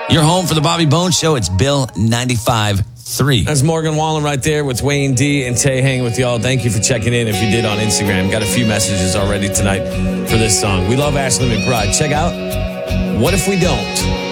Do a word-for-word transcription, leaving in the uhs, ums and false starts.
You're home for the Bobby Bones Show. It's Bill ninety-five point three. That's Morgan Wallen right there with Wayne D and Tay hanging with y'all. Thank you for checking in if you did on Instagram. Got a few messages already tonight for this song. We love Ashley McBride. Check out What If We Don't?